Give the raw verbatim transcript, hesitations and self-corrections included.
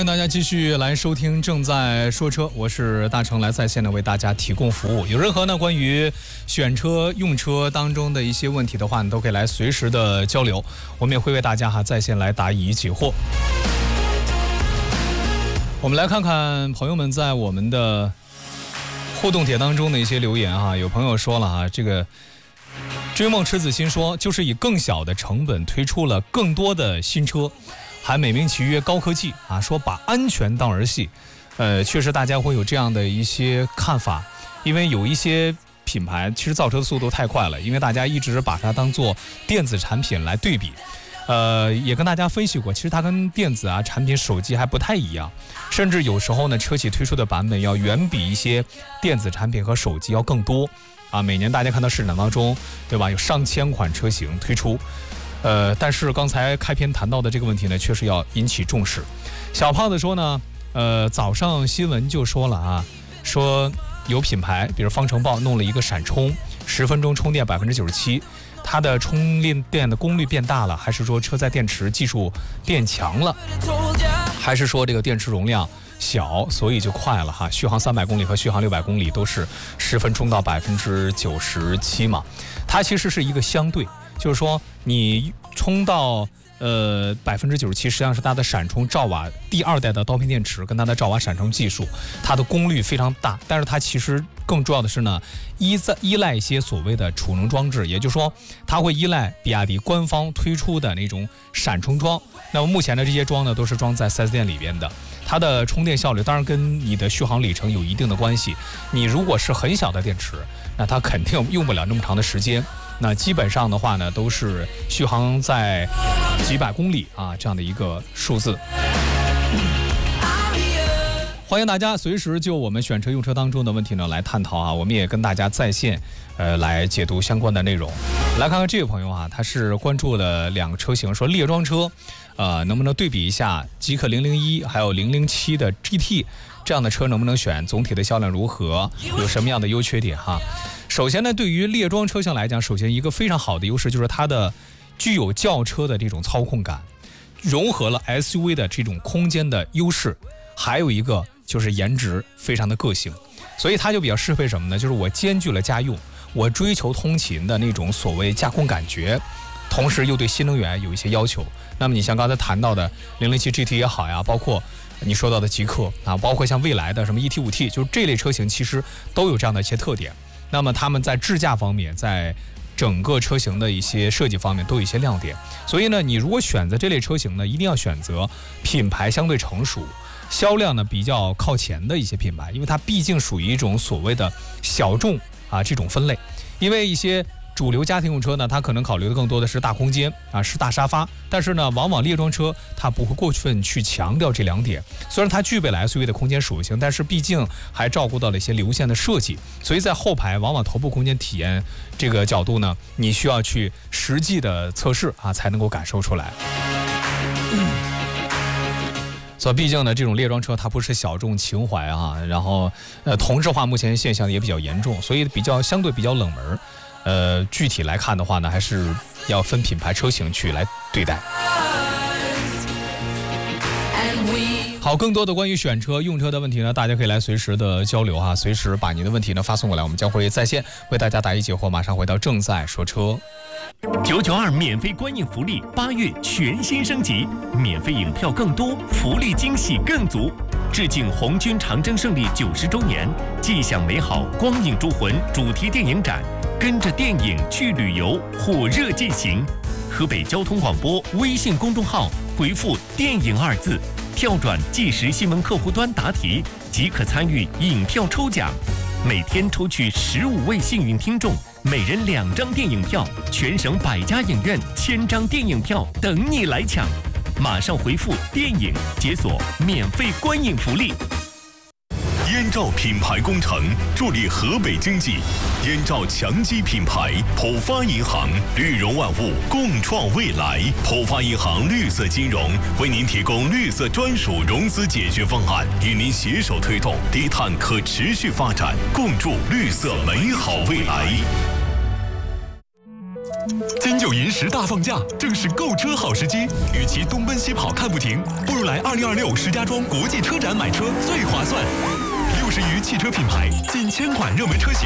迎大家继续来收听正在说车，我是大成，来在线的为大家提供服务。有任何呢关于选车用车当中的一些问题的话，你都可以来随时的交流，我们也会为大家哈在线来答疑解惑。我们来看看朋友们在我们的互动帖当中的一些留言哈。有朋友说了哈，这个追梦赤子心说，就是以更小的成本推出了更多的新车，还美名其曰高科技啊，说把安全当儿戏。呃，确实大家会有这样的一些看法，因为有一些品牌其实造车的速度太快了，因为大家一直把它当做电子产品来对比。呃，也跟大家分析过，其实它跟电子啊产品手机还不太一样，甚至有时候呢，车企推出的版本要远比一些电子产品和手机要更多啊。每年大家看到市场当中，对吧，有上千款车型推出。呃，但是刚才开篇谈到的这个问题呢，确实要引起重视。小胖子说呢，呃，早上新闻就说了啊，说有品牌，比如方程豹弄了一个闪充，十分钟充电百分之九十七，它的充电的功率变大了，还是说车载电池技术变强了，还是说这个电池容量小，所以就快了哈？续航三百公里和续航六百公里都是十分充到百分之九十七嘛，它其实是一个相对。就是说，你充到呃百分之九十七，实际上是它的闪充兆瓦第二代的刀片电池跟它的兆瓦闪充技术，它的功率非常大。但是它其实更重要的是呢，依在依赖一些所谓的储能装置，也就是说，它会依赖比亚迪官方推出的那种闪充桩。那么目前的这些桩呢，都是装在 四 S 店里边的。它的充电效率当然跟你的续航里程有一定的关系。你如果是很小的电池，那它肯定用不了那么长的时间。那基本上的话呢，都是续航在几百公里啊这样的一个数字。欢迎大家随时就我们选车用车当中的问题呢来探讨啊，我们也跟大家在线呃来解读相关的内容。来看看这位朋友啊，他是关注了两个车型，说猎装车，呃，能不能对比一下极氪零零一还有零零七的 G T 这样的车能不能选？总体的销量如何？有什么样的优缺点哈？首先呢，对于猎装车型来讲，首先一个非常好的优势就是它的具有轿车的这种操控感，融合了 S U V 的这种空间的优势，还有一个就是颜值非常的个性，所以它就比较适配什么呢？就是我兼具了家用，我追求通勤的那种所谓驾控感觉，同时又对新能源有一些要求。那么你像刚才谈到的零零七 G T 也好呀，包括你说到的极氪啊，包括像未来的什么 E T 五 T， 就是这类车型其实都有这样的一些特点。那么他们在智驾方面，在整个车型的一些设计方面都有一些亮点。所以呢，你如果选择这类车型呢，一定要选择品牌相对成熟，销量呢比较靠前的一些品牌，因为它毕竟属于一种所谓的小众啊这种分类。因为一些主流家庭用车呢，它可能考虑的更多的是大空间啊，是大沙发，但是呢，往往猎装车它不会过分去强调这两点。虽然它具备了 S U V 的空间属性，但是毕竟还照顾到了一些流线的设计，所以在后排往往头部空间体验这个角度呢，你需要去实际的测试啊，才能够感受出来。所以毕竟呢，这种猎装车它不是小众情怀啊，然后呃同质化目前现象也比较严重，所以比较相对比较冷门。呃，具体来看的话呢，还是要分品牌车型去来对待。好，更多的关于选车用车的问题呢，大家可以来随时的交流哈，随时把您的问题呢发送过来，我们将会在线为大家答疑解惑。马上回到正在说车。 九九二免费观影福利，八月全新升级，免费影票更多，福利惊喜更足。致敬红军长征胜利九十周年，既享美好光影诸魂主题电影展，跟着电影去旅游，火热进行。河北交通广播微信公众号回复“电影”二字，跳转即时新闻客户端答题，即可参与影票抽奖。每天抽取十五位幸运听众，每人两张电影票，全省百家影院千张电影票等你来抢。马上回复“电影”解锁免费观影福利。 燕赵品牌工程助力河北经济，燕赵强基品牌，浦发银行，绿融万物，共创未来。浦发银行绿色金融为您提供绿色专属融资解决方案，与您携手推动低碳可持续发展，共筑绿色美好未来。金九六银石大放价，正是购车好时机。与其东奔西跑看不停，不如来二零二六石家庄国际车展买车最划算。六十余汽车品牌，近千款热门车型。